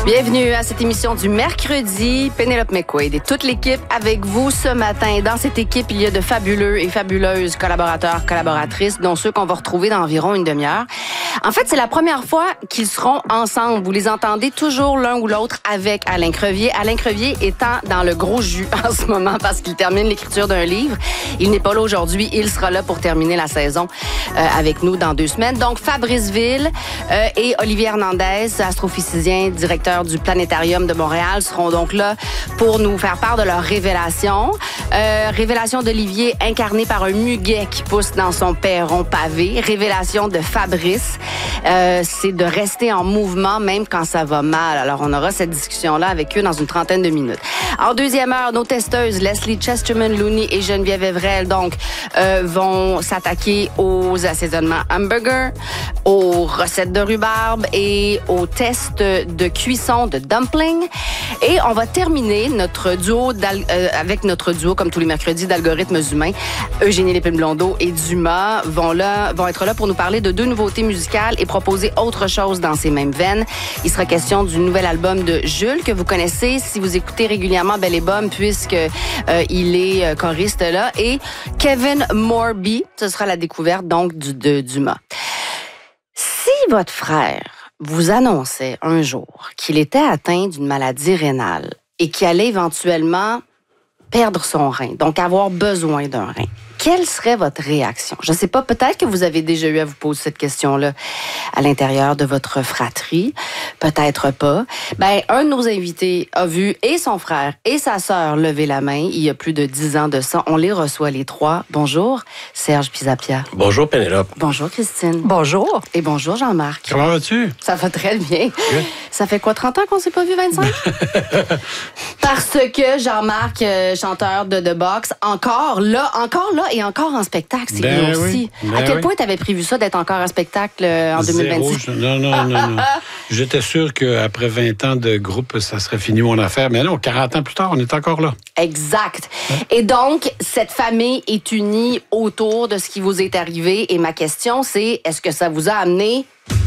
Bienvenue à cette émission du mercredi. Pénélope McQuaid et toute l'équipe avec vous ce matin. Dans cette équipe, il y a de fabuleux et fabuleuses collaborateurs, collaboratrices, dont ceux qu'on va retrouver dans environ une demi-heure. En fait, c'est la première fois qu'ils seront ensemble. Vous les entendez toujours l'un ou l'autre avec Alain Crevier. Alain Crevier étant dans le gros jus en ce moment parce qu'il termine l'écriture d'un livre. Il n'est pas là aujourd'hui. Il sera là pour terminer la saison avec nous dans 2 semaines. Donc, Fabrice Ville et Olivier Hernandez, astrophysicien, directeur du Planétarium de Montréal, seront donc là pour nous faire part de leur révélation. Révélation d'Olivier incarné par un muguet qui pousse dans son perron pavé. Révélation de Fabrice, c'est de rester en mouvement même quand ça va mal. Alors, on aura cette discussion-là avec eux dans une trentaine de minutes. En deuxième heure, nos testeuses Leslie Chesterman-Looney et Geneviève Evrel donc vont s'attaquer aux assaisonnements hamburger, aux recettes de rhubarbe et aux tests de cuisson de dumpling. Et on va terminer notre duo avec notre duo, comme tous les mercredis, d'algorithmes humains. Eugénie Lépine-Blondeau et Dumas vont être là pour nous parler de 2 nouveautés musicales et proposer autre chose dans ces mêmes veines. Il sera question du nouvel album de Jules, que vous connaissez si vous écoutez régulièrement Belle et Bomme, puisque il est choriste là. Et Kevin Morby, ce sera la découverte donc de Dumas. Si votre frère vous annonçait un jour qu'il était atteint d'une maladie rénale et qu'il allait éventuellement perdre son rein, donc avoir besoin d'un rein, quelle serait votre réaction? Je ne sais pas, peut-être que vous avez déjà eu à vous poser cette question-là à l'intérieur de votre fratrie, peut-être pas. Ben, un de nos invités a vu et son frère et sa sœur lever la main il y a plus de 10 ans de ça. On les reçoit les 3. Bonjour, Serge Pisapia. Bonjour, Pénélope. Bonjour, Christine. Bonjour. Et bonjour, Jean-Marc. Comment vas-tu? Ça va très bien. Oui. Ça fait quoi, 30 ans qu'on ne s'est pas vu, 25? Parce que Jean-Marc, chanteur de The Box, encore là, et encore en spectacle, c'est lui aussi. Oui, à quel point tu avais prévu ça d'être encore en spectacle en 2026? Non. J'étais sûr qu'après 20 ans de groupe, ça serait fini mon affaire. Mais non, 40 ans plus tard, on est encore là. Exact. Et donc, cette famille est unie autour de ce qui vous est arrivé. Et ma question, c'est, est-ce que ça vous a amené